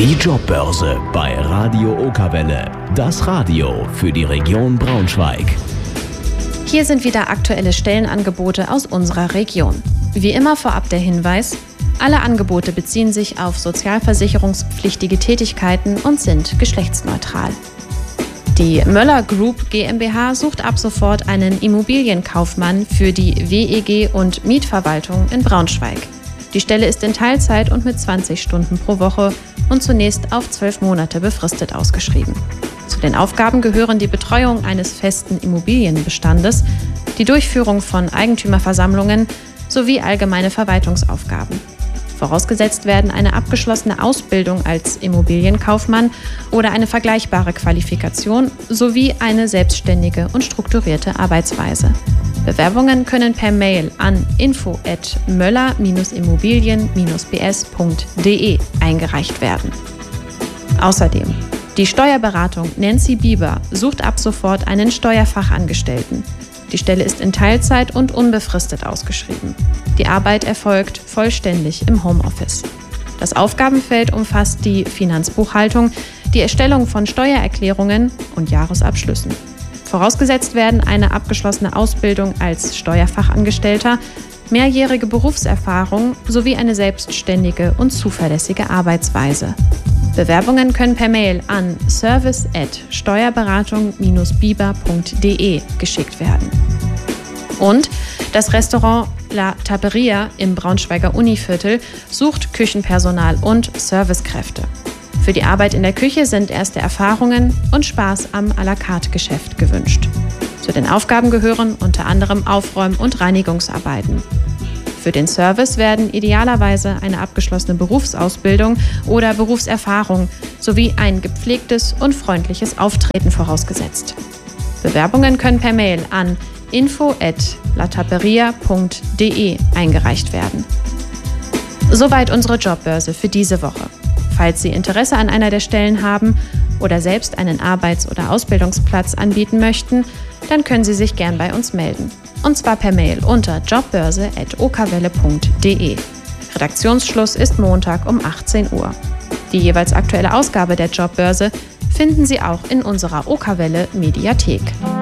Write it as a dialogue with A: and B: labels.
A: Die Jobbörse bei Radio Okerwelle. Das Radio für die Region Braunschweig.
B: Hier sind wieder aktuelle Stellenangebote aus unserer Region. Wie immer vorab der Hinweis: Alle Angebote beziehen sich auf sozialversicherungspflichtige Tätigkeiten und sind geschlechtsneutral. Die Möller Group GmbH sucht ab sofort einen Immobilienkaufmann für die WEG und Mietverwaltung in Braunschweig. Die Stelle ist in Teilzeit und mit 20 Stunden pro Woche und zunächst auf 12 Monate befristet ausgeschrieben. Zu den Aufgaben gehören die Betreuung eines festen Immobilienbestandes, die Durchführung von Eigentümerversammlungen sowie allgemeine Verwaltungsaufgaben. Vorausgesetzt werden eine abgeschlossene Ausbildung als Immobilienkaufmann oder eine vergleichbare Qualifikation sowie eine selbstständige und strukturierte Arbeitsweise. Bewerbungen können per Mail an info@möller-immobilien-bs.de eingereicht werden. Außerdem: Die Steuerberatung Nancy Bieber sucht ab sofort einen Steuerfachangestellten. Die Stelle ist in Teilzeit und unbefristet ausgeschrieben. Die Arbeit erfolgt vollständig im Homeoffice. Das Aufgabenfeld umfasst die Finanzbuchhaltung, die Erstellung von Steuererklärungen und Jahresabschlüssen. Vorausgesetzt werden eine abgeschlossene Ausbildung als Steuerfachangestellter, mehrjährige Berufserfahrung sowie eine selbstständige und zuverlässige Arbeitsweise. Bewerbungen können per Mail an service@steuerberatung-biber.de geschickt werden. Und das Restaurant La Taperia im Braunschweiger Univiertel sucht Küchenpersonal und Servicekräfte. Für die Arbeit in der Küche sind erste Erfahrungen und Spaß am à la carte Geschäft gewünscht. Zu den Aufgaben gehören unter anderem Aufräum- und Reinigungsarbeiten. Für den Service werden idealerweise eine abgeschlossene Berufsausbildung oder Berufserfahrung sowie ein gepflegtes und freundliches Auftreten vorausgesetzt. Bewerbungen können per Mail an info@lataperia.de eingereicht werden. Soweit unsere Jobbörse für diese Woche. Falls Sie Interesse an einer der Stellen haben oder selbst einen Arbeits- oder Ausbildungsplatz anbieten möchten, dann können Sie sich gern bei uns melden. Und zwar per Mail unter jobbörse@okerwelle.de. Redaktionsschluss ist Montag um 18 Uhr. Die jeweils aktuelle Ausgabe der Jobbörse finden Sie auch in unserer Okerwelle Mediathek.